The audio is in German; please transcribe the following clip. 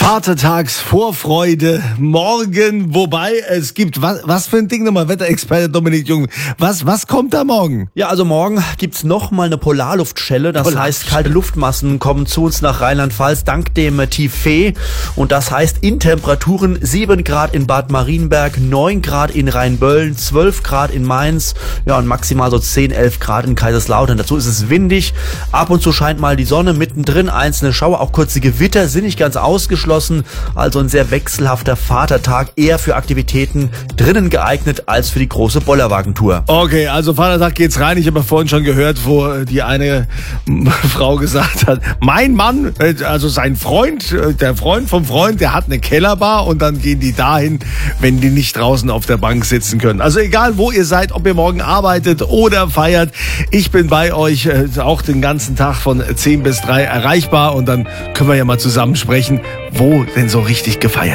Vatertagsvorfreude morgen, wobei es gibt, was für ein Ding nochmal, Wetterexperte Dominik Jung, was kommt da morgen? Ja, also morgen gibt's nochmal eine Polarluftschelle, das heißt, kalte Luftmassen kommen zu uns nach Rheinland-Pfalz dank dem Tief Fee und das heißt in Temperaturen 7 Grad in Bad Marienberg, 9 Grad in Rheinböllen, 12 Grad in Mainz, ja und maximal so 10, 11 Grad in Kaiserslautern. Dazu ist es windig, ab und zu scheint mal die Sonne, mittendrin einzelne Schauer, auch kurze Gewitter sind nicht ganz ausgeschlossen. Also ein sehr wechselhafter Vatertag, eher für Aktivitäten drinnen geeignet als für die große Bollerwagentour. Okay, also Vatertag geht's rein. Ich habe vorhin schon gehört, wo die eine Frau gesagt hat, mein Mann, also sein Freund, der Freund vom Freund, der hat eine Kellerbar und dann gehen die dahin, wenn die nicht draußen auf der Bank sitzen können. Also egal, wo ihr seid, ob ihr morgen arbeitet oder feiert, ich bin bei euch auch den ganzen Tag von 10 bis 3 erreichbar und dann können wir ja mal zusammen sprechen, wo denn so richtig gefeiert